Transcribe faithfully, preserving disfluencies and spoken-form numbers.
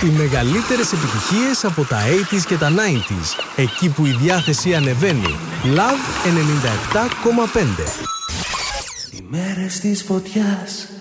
Οι μεγαλύτερες επιτυχίες από τα ογδόντα και τα ενενήντα, εκεί που η διάθεση ανεβαίνει. Love ενενήντα επτά κόμμα πέντε. Οι μέρες της φωτιάς